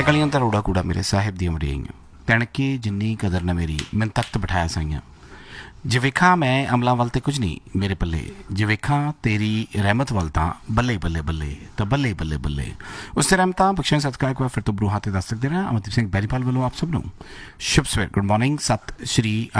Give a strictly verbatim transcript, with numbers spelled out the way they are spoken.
गलियां दा रोड़ा कूड़ा मेरे साहिब दी मरियाइयां तणके जिन्नी कदर न मेरी मैन तख्त बिठाया साइयां जे वेखा मैं अमलों वाल तो कुछ नहीं मेरे पल्ले जे वेखा तेरी रहमत वाल तो बल्ले बल्ले बल्ले तो बल्ले बल्ले बल्ले उससे रहमत बख्शियां सदका एक बार फिर तो बरू हाथ दस सकते हैं। अमरदीप सिंह बैरीपाल वालों आप सब नूं शुभ सवेर गुड मॉर्निंग सत श्री